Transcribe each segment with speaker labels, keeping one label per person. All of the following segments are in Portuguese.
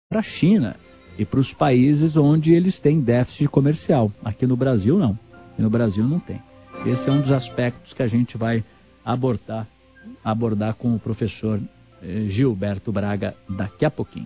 Speaker 1: para a China e para os países onde eles têm déficit comercial. Aqui no Brasil não. Aqui no Brasil não tem. Esse é um dos aspectos que a gente vai abordar com o professor Gilberto Braga daqui a pouquinho.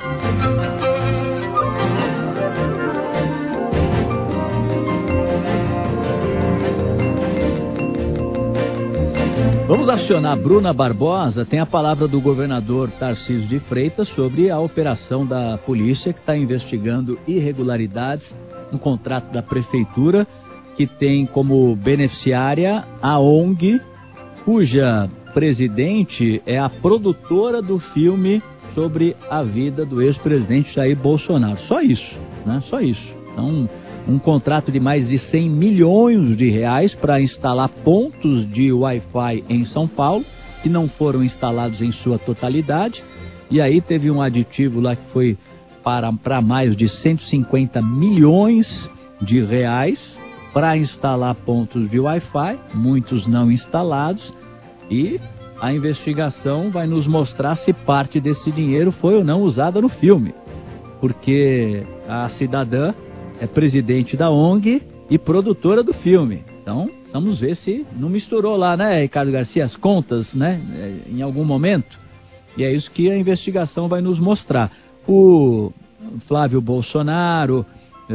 Speaker 1: Vamos acionar a Bruna Barbosa. Tem a palavra do governador Tarcísio de Freitas sobre a operação da polícia que está investigando irregularidades no contrato da prefeitura, que tem como beneficiária a ONG, cuja presidente é a produtora do filme sobre a vida do ex-presidente Jair Bolsonaro. Só isso, né? Só isso. Então, um contrato de mais de 100 milhões de reais para instalar pontos de Wi-Fi em São Paulo, que não foram instalados em sua totalidade. E aí teve um aditivo lá que foi para mais de 150 milhões de reais para instalar pontos de Wi-Fi, muitos não instalados. E a investigação vai nos mostrar se parte desse dinheiro foi ou não usada no filme. Porque a cidadã é presidente da ONG e produtora do filme. Então, vamos ver se não misturou lá, né, Ricardo Garcia, as contas, né, em algum momento. E é isso que a investigação vai nos mostrar. O Flávio Bolsonaro,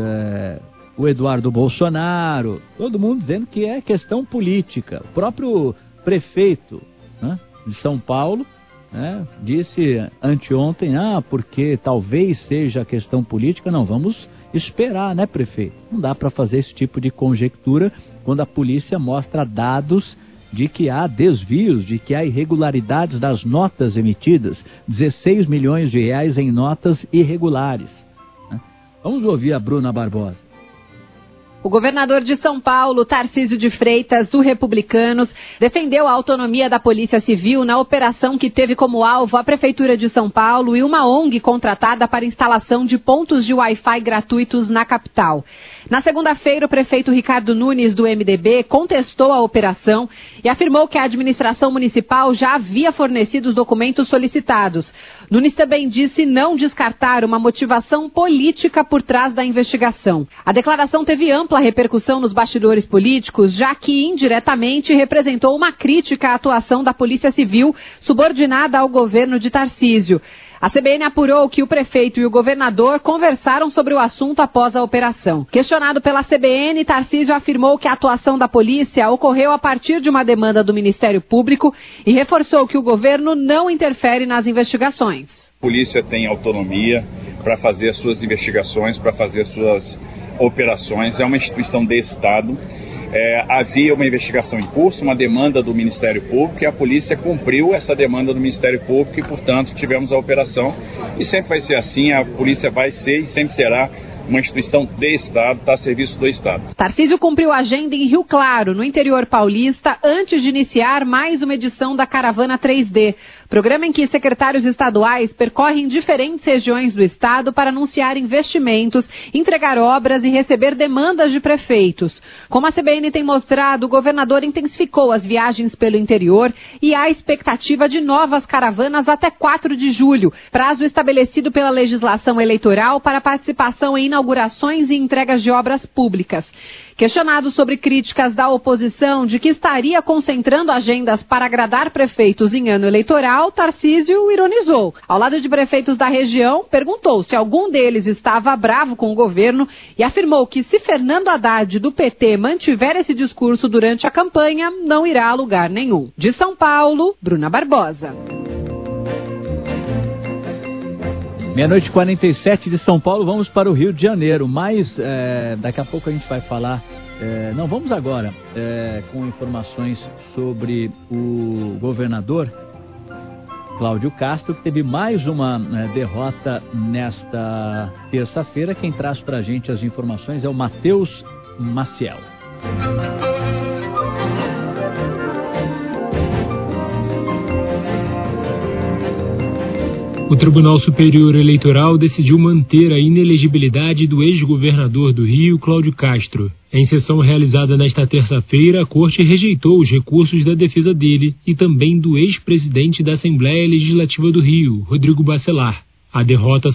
Speaker 1: o Eduardo Bolsonaro, todo mundo dizendo que é questão política. O próprio prefeito, né, de São Paulo, né, disse anteontem, porque talvez seja questão política. Não, vamos esperar, né, prefeito? Não dá para fazer esse tipo de conjectura quando a polícia mostra dados de que há desvios, de que há irregularidades das notas emitidas, 16 milhões de reais em notas irregulares. Né? Vamos ouvir a Bruna Barbosa.
Speaker 2: O governador de São Paulo, Tarcísio de Freitas, do Republicanos, defendeu a autonomia da Polícia Civil na operação que teve como alvo a Prefeitura de São Paulo e uma ONG contratada para instalação de pontos de Wi-Fi gratuitos na capital. Na segunda-feira, o prefeito Ricardo Nunes, do MDB, contestou a operação e afirmou que a administração municipal já havia fornecido os documentos solicitados. Nunes também disse não descartar uma motivação política por trás da investigação. A declaração teve ampla repercussão nos bastidores políticos, já que indiretamente representou uma crítica à atuação da Polícia Civil subordinada ao governo de Tarcísio. A CBN apurou que o prefeito e o governador conversaram sobre o assunto após a operação. Questionado pela CBN, Tarcísio afirmou que a atuação da polícia ocorreu a partir de uma demanda do Ministério Público e reforçou que o governo não interfere nas investigações.
Speaker 3: A polícia tem autonomia para fazer as suas investigações, para fazer as suas operações, é uma instituição de Estado. Havia uma investigação em curso, uma demanda do Ministério Público, e a polícia cumpriu essa demanda do Ministério Público e, portanto, tivemos a operação. E sempre vai ser assim, a polícia vai ser e sempre será uma instituição de Estado, está a serviço do Estado.
Speaker 2: Tarcísio cumpriu a agenda em Rio Claro, no interior paulista, antes de iniciar mais uma edição da Caravana 3D, programa em que secretários estaduais percorrem diferentes regiões do estado para anunciar investimentos, entregar obras e receber demandas de prefeitos. Como a CBN tem mostrado, o governador intensificou as viagens pelo interior e há expectativa de novas caravanas até 4 de julho, prazo estabelecido pela legislação eleitoral para participação em inaugurações e entregas de obras públicas. Questionado sobre críticas da oposição de que estaria concentrando agendas para agradar prefeitos em ano eleitoral, Tarcísio ironizou. Ao lado de prefeitos da região, perguntou se algum deles estava bravo com o governo e afirmou que se Fernando Haddad, do PT, mantiver esse discurso durante a campanha, não irá a lugar nenhum. De São Paulo, Bruna Barbosa.
Speaker 1: 12h47 de São Paulo, vamos para o Rio de Janeiro, mas daqui a pouco a gente vai falar, vamos agora com informações sobre o governador Cláudio Castro, que teve mais uma derrota nesta terça-feira. Quem traz para a gente as informações é o Matheus Maciel.
Speaker 4: O Tribunal Superior Eleitoral decidiu manter a inelegibilidade do ex-governador do Rio, Cláudio Castro. Em sessão realizada nesta terça-feira, a Corte rejeitou os recursos da defesa dele e também do ex-presidente da Assembleia Legislativa do Rio, Rodrigo Bacelar. A derrota